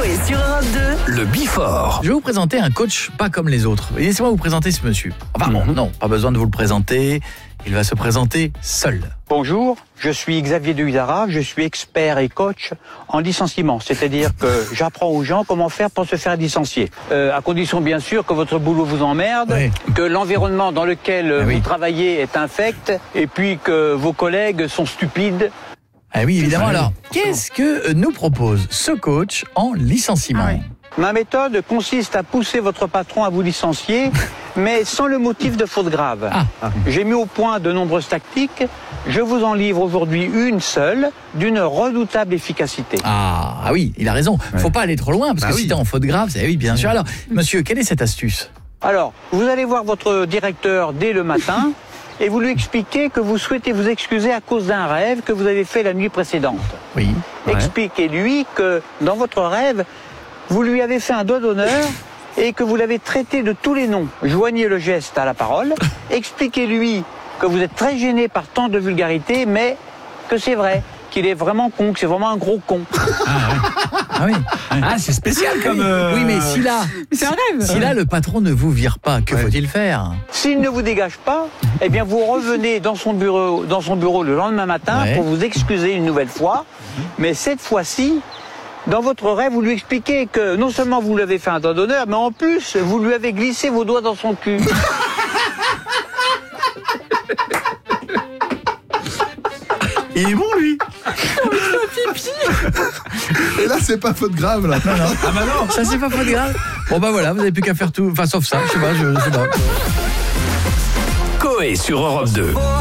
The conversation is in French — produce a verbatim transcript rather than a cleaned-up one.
Coé sur Europe deux, Le Bifort. Je vais vous présenter un coach pas comme les autres. Et laissez-moi vous présenter ce monsieur. Enfin bon, Mhm. non, pas besoin de vous le présenter. Il va se présenter seul. Bonjour, je suis Xavier de Huizara, je suis expert et coach en licenciement, c'est-à-dire que j'apprends aux gens comment faire pour se faire licencier. Euh, à condition bien sûr que votre boulot vous emmerde, Oui. que l'environnement dans lequel Ah vous oui. travaillez est infect, et puis que vos collègues sont stupides. Ah oui, évidemment. Alors, qu'est-ce que nous propose ce coach en licenciement? Ah oui. Ma méthode consiste à pousser votre patron à vous licencier, mais sans le motif de faute grave. Ah. J'ai mis au point de nombreuses tactiques. Je vous en livre aujourd'hui une seule, d'une redoutable efficacité. Ah, ah oui, il a raison. Faut pas aller trop loin, parce Bah que oui. si t'es en faute grave, c'est oui, bien sûr. Alors, monsieur, quelle est cette astuce? Alors, vous allez voir votre directeur dès le matin et vous lui expliquez que vous souhaitez vous excuser à cause d'un rêve que vous avez fait la nuit précédente. Oui. Expliquez-lui que dans votre rêve, vous lui avez fait un doigt d'honneur et que vous l'avez traité de tous les noms. Joignez le geste à la parole. Expliquez-lui que vous êtes très gêné par tant de vulgarité, mais que c'est vrai, qu'il est vraiment con, que c'est vraiment un gros con. Ah oui. Ah, c'est spécial comme... euh, Oui, mais si là, C'est un rêve. si là le patron ne vous vire pas, que faut-il faire? S'il ne vous dégage pas, eh bien vous revenez dans son bureau, dans son bureau le lendemain matin Ouais. pour vous excuser une nouvelle fois. Mais cette fois-ci, dans votre rêve, vous lui expliquez que non seulement vous lui avez fait un doigt d'honneur, mais en plus, vous lui avez glissé vos doigts dans son cul. Il est bon, lui. Et là, c'est pas faute grave, là. Non, non. Ah bah non. Ça, c'est pas faute grave. Bon, bah voilà, vous avez plus qu'à faire tout. Enfin, sauf ça, je sais pas, je sais pas. Coé sur Europe deux.